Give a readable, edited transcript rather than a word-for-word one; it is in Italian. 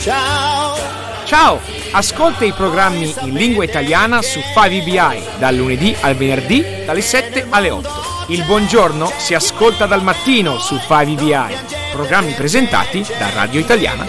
Ciao, ascolta i programmi in lingua italiana su 5EBI dal lunedì al venerdì dalle 7 alle 8. Il buongiorno si ascolta dal mattino su 5EBI. Programmi presentati da Radio Italiana